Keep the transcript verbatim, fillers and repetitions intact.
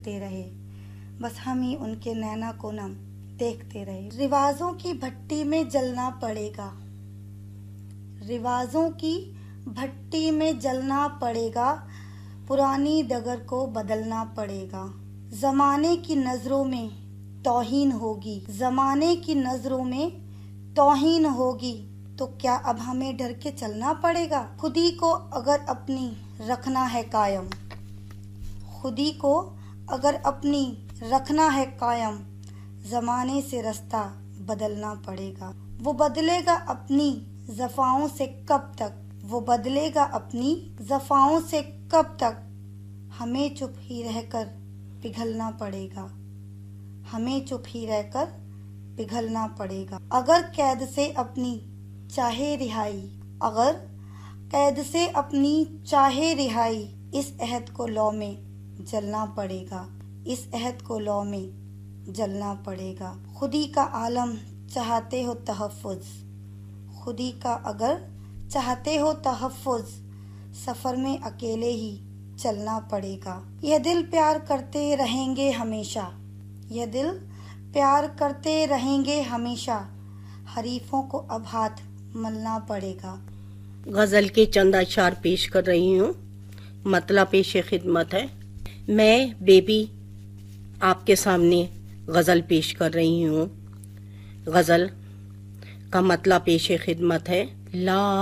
تے رہے، بس ہم ہی ان کے نینا کو نم دیکھتے رہے۔ رواجوں کی بھٹی میں جلنا پڑے گا، رواجوں کی بھٹی میں جلنا پڑے گا، پرانی ڈگر کو بدلنا پڑے گا۔ زمانے کی نظروں میں توہین ہوگی، زمانے کی نظروں میں توہین ہوگی، تو کیا اب ہمیں ڈر کے چلنا پڑے گا؟ خودی کو اگر اپنی رکھنا ہے قائم، خودی کو اگر اپنی رکھنا ہے قائم، زمانے سے رستہ بدلنا پڑے گا۔ وہ بدلے گا اپنی جفاؤں سے کب تک، وہ بدلے گا اپنی جفاؤں سے کب تک، ہمیں چپ ہی رہ کر پگھلنا پڑے گا، ہمیں چپ ہی رہ کر پگھلنا پڑے گا۔ اگر قید سے اپنی چاہے رہائی، اگر قید سے اپنی چاہے رہائی، اس عہد کو لو میں جلنا پڑے گا، اس عہد کو لو میں جلنا پڑے گا۔ خودی کا عالم چاہتے ہو تحفظ، خودی کا اگر چاہتے ہو تحفظ، سفر میں اکیلے ہی چلنا پڑے گا۔ یہ دل پیار کرتے رہیں گے ہمیشہ، یہ دل پیار کرتے رہیں گے ہمیشہ، حریفوں کو اب ہاتھ ملنا پڑے گا۔ غزل کے چند اشعار پیش کر رہی ہوں، مطلع پیش خدمت ہے۔ میں بیبی آپ کے سامنے غزل پیش کر رہی ہوں۔ غزل کا مطلع پیش خدمت ہے۔ لا